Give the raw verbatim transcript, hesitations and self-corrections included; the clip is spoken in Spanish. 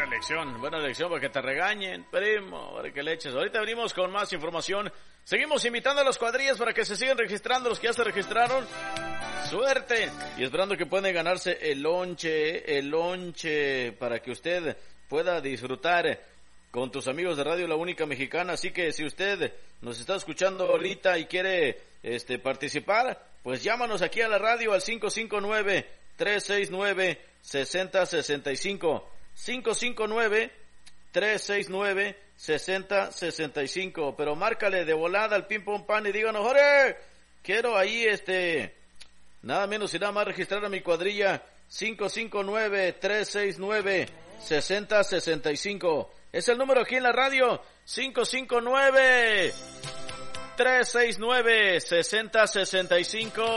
lección, buena lección para que te regañen, primo, para que le eches. Ahorita venimos con más información. Seguimos invitando a los cuadrillas para que se sigan registrando, los que ya se registraron. Suerte. Y esperando que puedan ganarse el lonche, el lonche, para que usted pueda disfrutar con tus amigos de Radio La Única Mexicana. Así que si usted nos está escuchando ahorita y quiere este participar, pues llámanos aquí a la radio al cinco cinco nueve, tres seis nueve, seis cero seis cinco. cinco cinco nueve, tres seis nueve, seis cero seis cinco. Pero márcale de volada al Pim Pum Pan y díganos, ¡Jorge! Quiero ahí este, nada menos y nada más registrar a mi cuadrilla. Cinco cinco nueve, tres seis nueve, seis cero seis cinco. Es el número aquí en la radio. Cinco cinco nueve, tres seis nueve, seis cero seis cinco.